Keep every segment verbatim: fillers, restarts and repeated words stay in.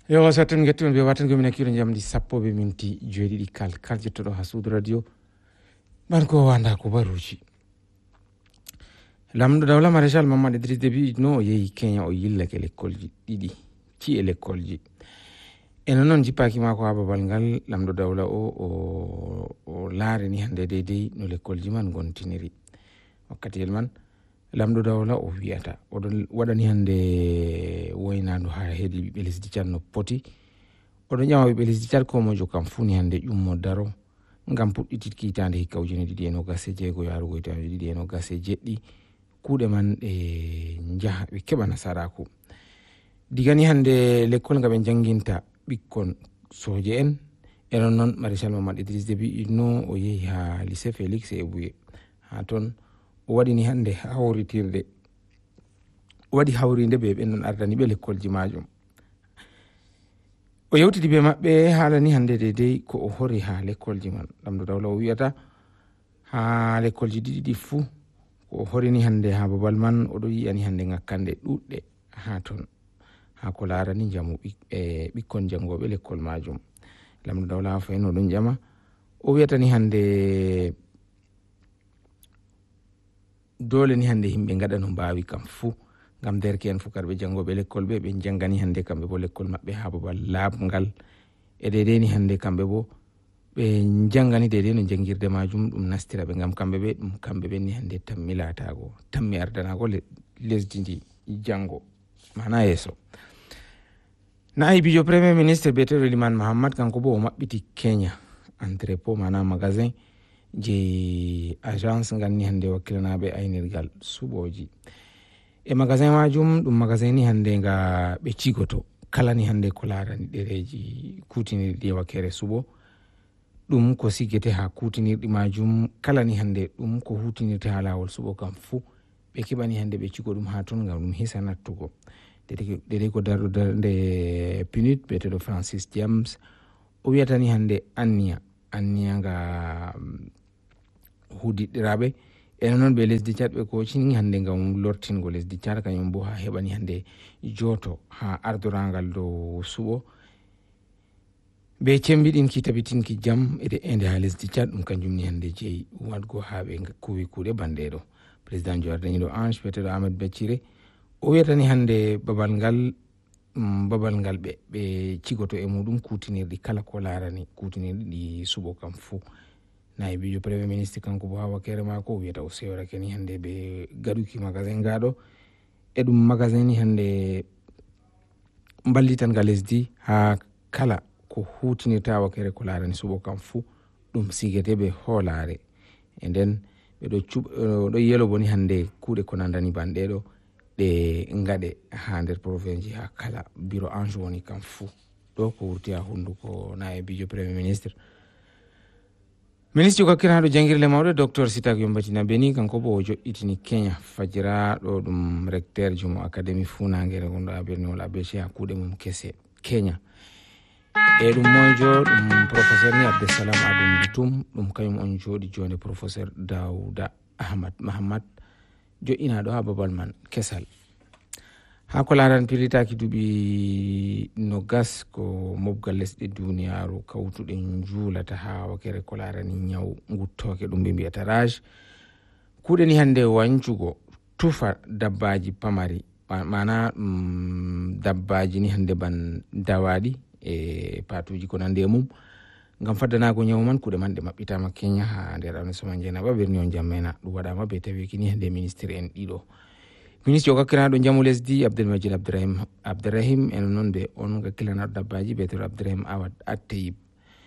yo satten getton be watan gomin akiro jamdi sappo be minti joyɗiɗi kal kal jettoɗo ha suudu radio man ko wanda ko baruji lamɗo dawla maréchal Mamadou Idriss Déby no o yehi Kenya o yillake l'école ji ɗiɗi ci e l'école ji eno noon jippaki mako ha babal ngal lamɗo dawla o o, o laareni hande deydey no l'école ji man gontiniri wakkatiyel man lamɗo dawla o wiyata oɗon waɗani hande woynadu ha heedi ɓiɓɓe lesdi Tchad no poti oɗon ƴama ɓiɓɓe lesdi Tchad ko mojo kam funi hande ƴummo daro ngam puɗɗititki hitande hikka ujune ɗiɗi e nogas e jeego yarugo hitande ɗiɗi e nogas e jeɗɗi kuuɗe man ɗe jaha ɓe keɓa nasaraku digani hande l'école nga ɓe janginta ɓikkon soje en enon noon maréchal Mamadou Idriss Déby no o yehi ha lycée Félix e Bouye ha toon o waɗini hande hawritirde o waɗi hawrinde ɓe ɓen non ardani ɓe l'école ji majum o yewtidi ɓe maɓɓe haalani hande deydey ko o hori ha l'école ji man lamɗo dawla o wiyata ha l'école ji ɗiɗi ɗi fuu ko o horini hande ha babal man oɗo yiyani hande ngakkande ɗuɗɗe ha toon ha ko larani jamu e ɓikkon jangoɓe l'école majum lamɗo dawla ha fayin oɗon ƴama o wiyatani hande dole ni hande himɓe gaɗa no mbawi kam fuu ngam derke en fukarɓe jangoɓe l'école ɓe ɓe jangani hande kamɓe bo l'école maɓɓe ha babal labgal e deydey ni hande kamɓe bo ɓe jangani deydey no jangirde majum ɗum nastira ɓe ngam kamɓe ɓe ɗum kamɓe ɓen ni hande tammi laatago tammi ardanago lesdi ndi jango mana yeeso naibijo premier ministre biyeteɗo Liman Mahammad kanko bo o maɓɓiti Kenya entrepôt mana magasin je agence ganni hande wakkilanaɓe aynirgal suɓoji e magasin majum ɗum magasin ni hande nga ɓe cigoto kala ni hande ko larani ɗereji kutinirɗi e wakkere suɓo ɗum ko siggete ha kutinirɗi majum kala ni hande ɗum ko hutinirte ha lawol suɓo kam fuu ɓe keɓani hande ɓe cigo ɗum ha toon ngam ɗum hisa nattugo dedei ko darɗo darde punit biyeteɗo Francis James o wiyatani hande anniya anniya nga hudiɗɗiraɓe eno noon ɓe lesdi Tchad ɓe kocini hande ngam lortingo lesdi Tchad kañum bo ha heɓani hande joto ha ardorangal dow suɓo ɓe cembiɗinki tabitinki jaam ede ende ha lesdi Tchad ɗum kanjum ni hande jeeyi wadgo ha ɓe kuwi kuuɗe bandeɗo président jordaniɗo Ange biyeteɗo Ahmed Baciré o wiyatani hande babal ngal um, babal ngal ɓe ɓe cigoto e muɗum kutinirɗi kala ko larani kutinirɗi ɗi suɓo kam fuu naibijo premier ministre kanko bo ha wakkere mako o wiyata o sewrake ni hande ɓe gaɗuki magasin ngaɗo e ɗum magasin ni hande ballitangal lesdi ha kala ko hutinirta wakkere ko larani suɓo kam fuu ɗum sigete ɓe hoolare e nden ɓeɗo ɗo yelo boni hande kuuɗe ko nandani banɗeɗo ɗe gaɗe ha nder province ji ha kala bureau ange woni kam fuu ɗo ko wurti ha hunduko naibijo premier ministre ministre kakkiraɗo jangirle mawɗo docteur Sitak Yombatina Beni kanko bo o joɗɗitini Kenya fajiraɗo ɗum recteur jumo académie funagere gonɗo ha berniwol abbeci ha kuuɗe mum kese Kenya e ɗum mojo ɗum professeur ni Abdesalam Adum Bitum ɗum kañum on joɗi jonde professeur Dawda Ahmad Mahamad joƴƴinaɗo ha babal man kesal ha ko laran pilitaki duuɓi no gas ko mobgal lesɗe duniyaru kawtuɗe juulata ha wakkere ko larani ñaw guttoke ɗum ɓe mbiyata rage kuuɗe ni hande wancugo tufa dabbaji pamari mana um, dabbaji ni hande ban dawaɗi e patuji ko nande mum ngam faddanago ñaw man kuuɗe man ɗe maɓɓitama Kenya ha nder arrondissement Dieynaba berni on jammena ɗum waɗama be tawiki ni hande ministre en ɗiɗo ministre o gakkilanaɗo jaamu lesdi Abdelmajid Abdourahim Abdourahim eno noon ɓe on gakkilanaɗo dabbaji biyeteɗo Abdourahim Awad Atteyib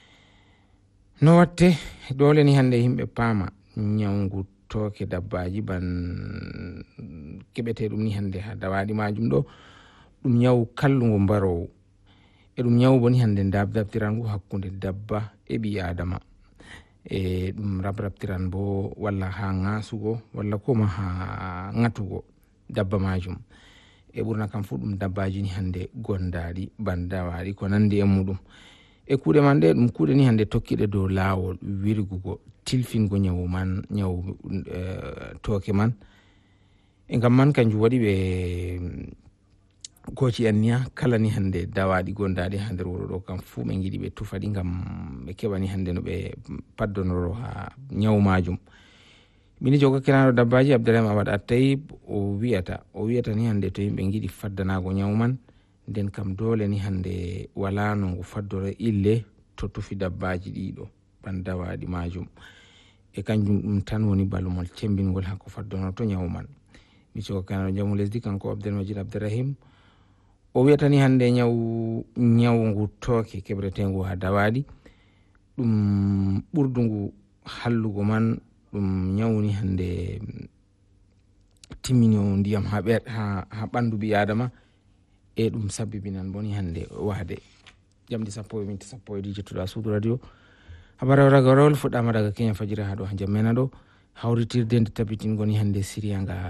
no watte dole ni hande yimɓe paama ñawgu toke dabbaji ban keɓete ɗum ni hande ha dawaɗi majum ɗo ɗum ñaw kallugo mbarowo e ɗum ñaw boni hande dabdabtiran go hakkude dabba e ɓi adama e ɗum rabrabtiran bo walla ha ŋasugo walla koma ha ŋatugo dabba majum e ɓurna kam fu ɗum dabbaji ni hande gondaɗi bandawaɗi ko nandi e muɗum e kuuɗe man ɗe ɗum kuuɗe ni hande tokkiɗe dow lawol wirgugo tilfingo ñawu man ñawu uh, toke man e ngam man kanjum waɗi ɓe koci en niya kala ni hande dawaɗi gondaɗi ha nder wuro ɗo kam fuu ɓe giɗi ɓe tufaɗi ngam ɓe keɓani hande no ɓe paddonoro ha ñawu majum. Mini jogo kirano dabbaji Abdourahim Amad Attayib o wiyata o wiyata ni hande to yimɓe giɗi faddanago ñawu man nden kam dole ni hande wala no ngu faddore ille to tufi dabbaji ɗiɗo ban dawaɗi majum e kanjum ɗum tan woni balumol cembingol ha ko faddonorto ñawu man. Mi jogo kirano jamu lesdi kanko Abdelmajid Abdourahim o wiyata ni hande ñawu ñawu ngu tooke keɓretegu ha dawaɗi ɗum ɓurdugu hallugo man ɗum ñawni hande timmini o ndiyam ha ɓer ha ha ɓandu ɓi adama e ɗum sabbibinan boni hande wahde jamdi sappo e minti sappo e ɗi jettuɗa suudu radio habara ragarol fuɗɗama daga Kenya fajira ha ɗo ha jammena ɗo hawritirde nde tabbitingoni hande siriya nga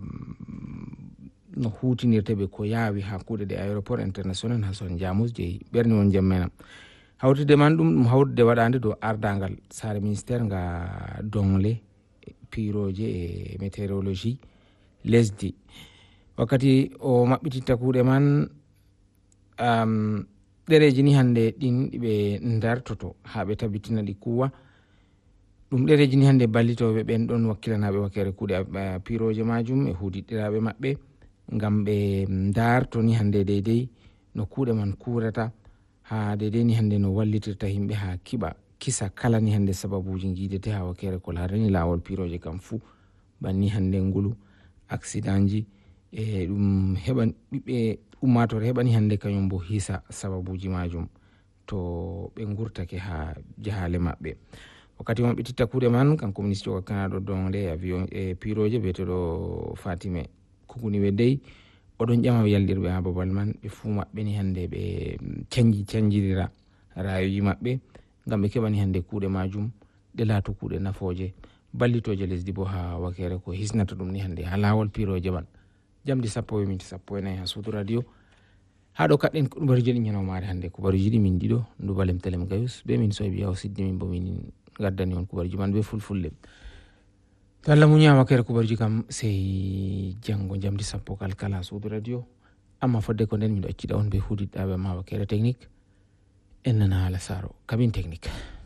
no hutinirte ɓe ko yaawi ha kuuɗe ɗe aéroport international ha son jamus jeyi ɓerni won jammena. Hawtide man ɗum ɗum hawtude waɗande dow ardangal sare ministére nga dongle piroje e météorologie lesdi. Wakkati o maɓɓititta kuuɗe man um, ɗereji ni hande ɗin ɓe dartoto ha ɓe tabbitina ɗi kuwa ɗum ɗereji ni hande ballitoɓe ɓen ɗon wakkilanaɓe wakkere kuuɗe piroje majum e hudiɗɗiraɓe maɓɓe ngam ɓe darto ni hande deydey no kuuɗe man kurata ha deydey ni hande no wallitirta yimɓe ha kiɓa kisa kala ni hande sababuji guidete ha wakkere ko larani lawol piroje kam fuu banni hande ngulu accident ji e ɗum heɓan ɓiɓɓe ummatore heɓani hande kañum bo hisa sababuji majum to ɓe gurtake ha jahale maɓɓe. Wakkati maɓɓe titta kuuɗe man kanko ministre o kanaɗo dongle avion e piroje biyeteɗo Fatime Kuguni Weddey oɗon ƴama yalɗirɓe ha babal man ɓe fuu maɓɓe ni hande ɓe canji canjirira rayuji maɓɓe ngam ɓe keɓani hande kuuɗe majum ɗe laato kuuɗe nafoje ballitoje lesdi bo ha wakere ko hisnata ɗum ni hande ha lawol piroje man. Jamdi sappo e minti sappo e nayyi ha suudu radio ha ɗo kaɗɗen kubaruji ɗi ñanawmare hande kubaruji ɗi min ɗiɗo ndubalem telem gayus be min soybi yaw siddi min bo min gaddani on kubaruji man be fulfulde. To Allah muñama kere kubaruji kam sey jango jamdi sappo kal kala suudu radio amma fodde ko nden miɗo accida on be hudiɗɗaɓe ma wakere technique en nana haala saro cabine technique.